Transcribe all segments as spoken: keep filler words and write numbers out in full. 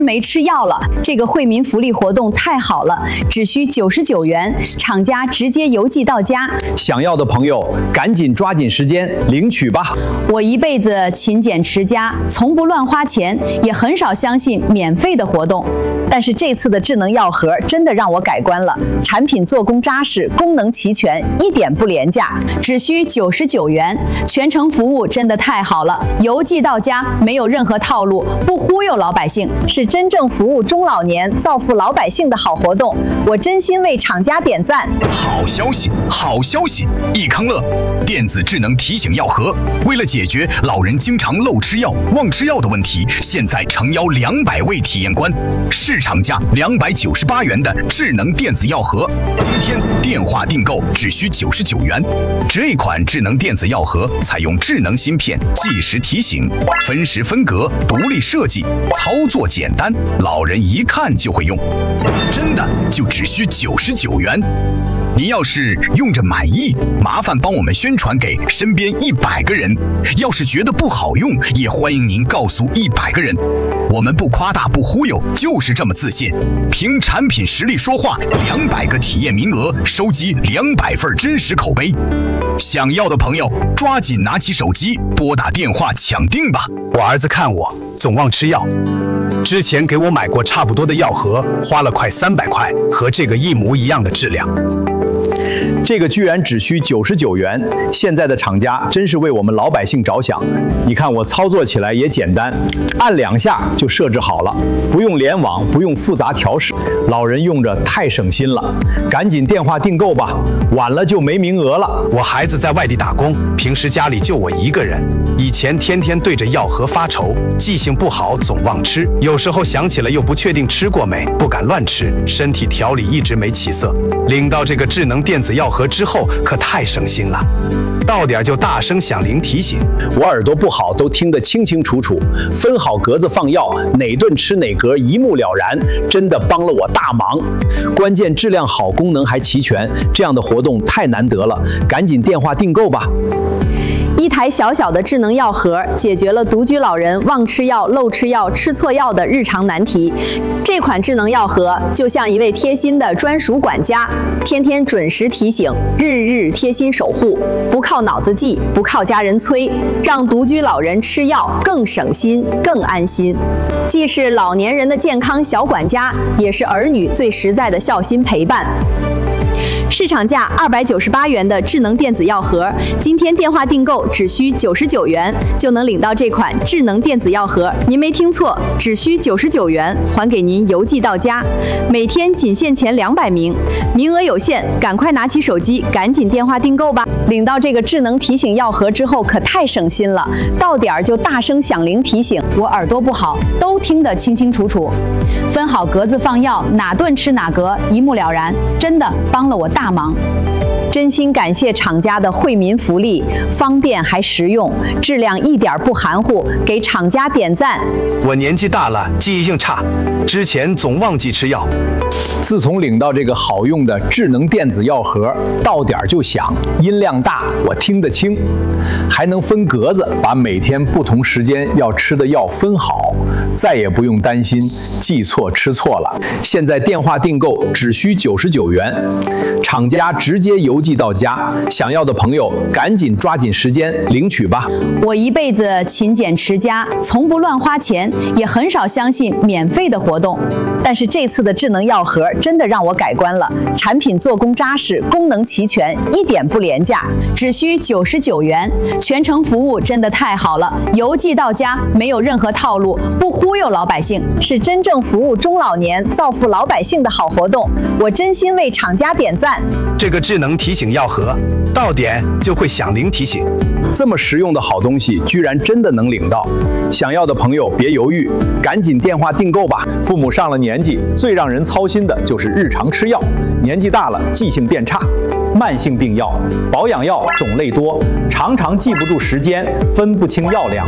没吃药了，这个惠民福利活动太好了，只需九十九元，厂家直接邮寄到家。 想要的朋友赶紧抓紧时间领取吧。 我一辈子勤俭持家，从不乱花钱，也很少相信免费的活动。但是这次的智能药盒真的让我改观了，产品做工扎实，功能齐全，一点不廉价，只需九十九元，全程服务真的太好了，邮寄到家，没有任何套路，不忽悠老百姓，是真正服务中老年、造福老百姓的好活动。我真心为厂家点赞。 好消息，好消息！益康乐电子智能提醒药盒，为了解决老人经常漏吃药、忘吃药的问题，现在诚邀两百位体验官，市场价两百九十八元的智能电子药盒，今天电话订购只需九十九元。这款智能电子药盒采用智能芯片，计时提醒，分时分格，独立设计，操作简单，老人一看就会用，真的就只需九十九元。您要是用着满意，麻烦帮我们宣传给身边一百个人。要是觉得不好用，也欢迎您告诉一百个人。我们不夸大不忽悠，就是这么自信。凭产品实力说话，两百个体验名额，收集两百份真实口碑。想要的朋友，抓紧拿起手机，拨打电话抢订吧。 我儿子看我总忘吃药，之前给我买过差不多的药盒，花了快三百块，和这个一模一样的质量。 这个居然只需九十九元，现在的厂家真是为我们老百姓着想。你看我操作起来也简单，按两下就设置好了，不用联网，不用复杂调试，老人用着太省心了。赶紧电话订购吧，晚了就没名额了。 我孩子在外地打工，平时家里就我一个人，以前天天对着药盒发愁，记性不好，总忘吃，有时候想起了又不确定吃过没，不敢乱吃，身体调理一直没起色。领到这个智能电子药盒之后，可太省心了，到点就大声响铃提醒， 我耳朵不好都听得清清楚楚，分好格子放药，哪顿吃哪格一目了然，真的帮了我大忙。关键质量好，功能还齐全，这样的活动太难得了，赶紧电话订购吧。 一台小小的智能药盒解决了独居老人忘吃药、漏吃药、吃错药的日常难题。这款智能药盒就像一位贴心的专属管家，天天准时提醒，日日贴心守护，不靠脑子记，不靠家人催，让独居老人吃药更省心、更安心。既是老年人的健康小管家，也是儿女最实在的孝心陪伴。市场价二百九十八元的智能电子药盒，今天电话订购只需九十九元，就能领到这款智能电子药盒。您没听错，只需九十九元，还给您邮寄到家。每天仅限前两百名，名额有限，赶快拿起手机，赶紧电话订购吧！领到这个智能提醒药盒之后，可太省心了，到点儿就大声响铃提醒，我耳朵不好都听得清清楚楚。分好格子放药，哪顿吃哪格，一目了然，真的帮了我大大忙。真心感谢厂家的惠民福利，方便还实用，质量一点不含糊，给厂家点赞。 我年纪大了，记忆性差，之前总忘记吃药。 自从领到这个好用的智能电子药盒，到点就响，音量大，我听得清，还能分格子，把每天不同时间要吃的药分好，再也不用担心记错吃错了。现在电话订购只需九十九元，厂家直接邮寄到家，想要的朋友赶紧抓紧时间领取吧。 我一辈子勤俭持家，从不乱花钱，也很少相信免费的活动。但是这次的智能药盒真的让我改观了，产品做工扎实，功能齐全，一点不廉价，只需九十九元，全程服务真的太好了，邮寄到家，没有任何套路，不忽悠老百姓，是真正服务中老年、造福老百姓的好活动。我真心为厂家点赞。 这个智能提醒药盒，到点就会响铃提醒。 这么实用的好东西，居然真的能领到！想要的朋友别犹豫，赶紧电话订购吧。父母上了年纪，最让人操心的就是日常吃药，年纪大了记性变差，慢性病药、保养药种类多，常常记不住时间，分不清药量。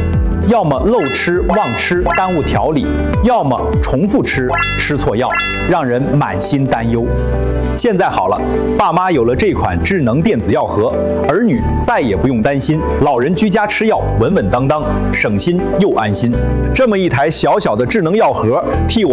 要么漏吃忘吃，耽误调理；要么重复吃，吃错药，让人满心担忧。现在好了，爸妈有了这款智能电子药盒，儿女再也不用担心老人居家吃药稳稳当当，省心又安心。这么一台小小的智能药盒，替我